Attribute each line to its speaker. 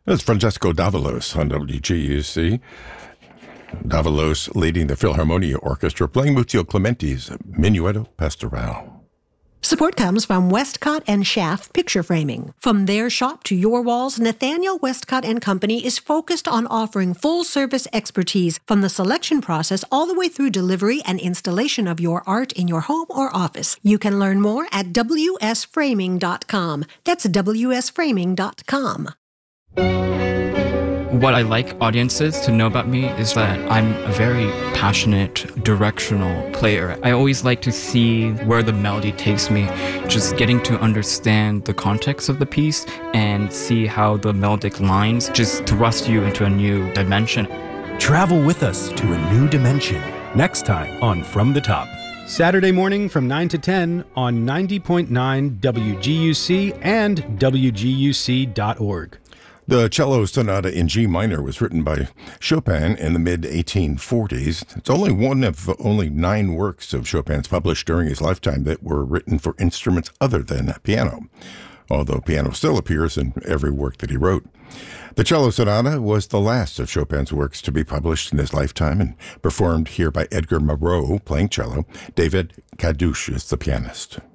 Speaker 1: That's Francesco Davalos on WGUC. Davalos leading the Philharmonia Orchestra, playing Muzio Clementi's Minuetto Pastoral.
Speaker 2: Support comes from Westcott and Schaff Picture Framing. From their shop to your walls, Nathaniel Westcott and Company is focused on offering full-service expertise from the selection process all the way through delivery and installation of your art in your home or office. You can learn more at wsframing.com. That's wsframing.com.
Speaker 3: What I like audiences to know about me is that I'm a very passionate, directional player. I always like to see where the melody takes me, just getting to understand the context of the piece and see how the melodic lines just thrust you into a new dimension.
Speaker 4: Travel with us to a new dimension. Next time on From the Top.
Speaker 5: Saturday morning from 9 to 10 on 90.9 WGUC and WGUC.org.
Speaker 1: The Cello Sonata in G minor was written by Chopin in the mid-1840s. It's only one of only 9 works of Chopin's published during his lifetime that were written for instruments other than piano, although piano still appears in every work that he wrote. The Cello Sonata was the last of Chopin's works to be published in his lifetime and performed here by Edgar Moreau playing cello. David Kadouche is the pianist.